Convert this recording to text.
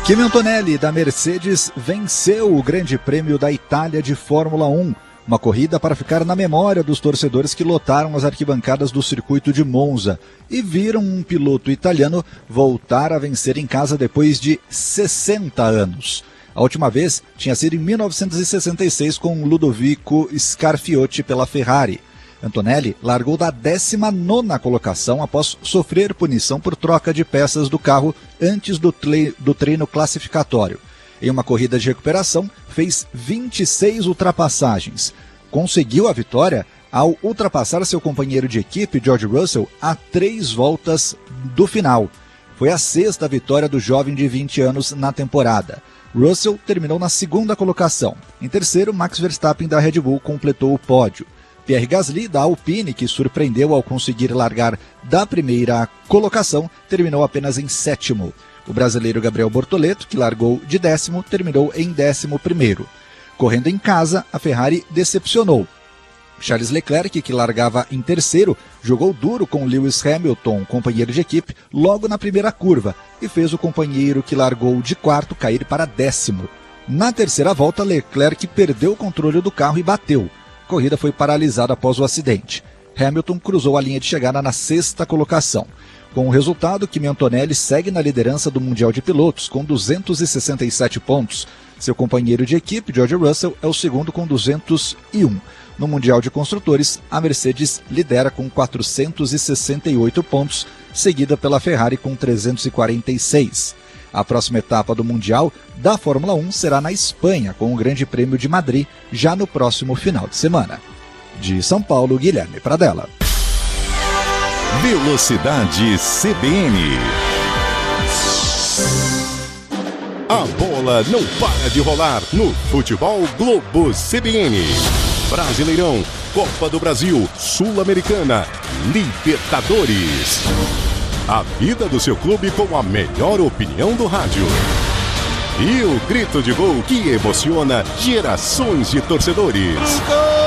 Kimi Antonelli, da Mercedes, venceu o Grande Prêmio da Itália de Fórmula 1. Uma corrida para ficar na memória dos torcedores que lotaram as arquibancadas do circuito de Monza e viram um piloto italiano voltar a vencer em casa depois de 60 anos. A última vez tinha sido em 1966 com Ludovico Scarfiotti pela Ferrari. Antonelli largou da 19ª colocação após sofrer punição por troca de peças do carro antes do treino classificatório. Em uma corrida de recuperação, fez 26 ultrapassagens. Conseguiu a vitória ao ultrapassar seu companheiro de equipe, George Russell, a 3 voltas do final. Foi a 6ª vitória do jovem de 20 anos na temporada. Russell terminou na 2ª colocação. Em terceiro, Max Verstappen da Red Bull completou o pódio. Pierre Gasly, da Alpine, que surpreendeu ao conseguir largar da 1ª colocação, terminou apenas em 7º. O brasileiro Gabriel Bortoleto, que largou de 10º, terminou em 11º. Correndo em casa, a Ferrari decepcionou. Charles Leclerc, que largava em terceiro, jogou duro com Lewis Hamilton, companheiro de equipe, logo na primeira curva, e fez o companheiro que largou de quarto cair para 10º. Na terceira volta, Leclerc perdeu o controle do carro e bateu. A corrida foi paralisada após o acidente. Hamilton cruzou a linha de chegada na 6ª colocação. Com o resultado, Kimi Antonelli segue na liderança do Mundial de Pilotos com 267 pontos. Seu companheiro de equipe, George Russell, é o segundo com 201. No Mundial de Construtores, a Mercedes lidera com 468 pontos, seguida pela Ferrari com 346. A próxima etapa do Mundial da Fórmula 1 será na Espanha, com o Grande Prêmio de Madrid, já no próximo final de semana. De São Paulo, Guilherme Pradella. Velocidade CBN. A bola não para de rolar no Futebol Globo CBN. Brasileirão, Copa do Brasil, Sul-Americana, Libertadores. A vida do seu clube com a melhor opinião do rádio. E o grito de gol que emociona gerações de torcedores.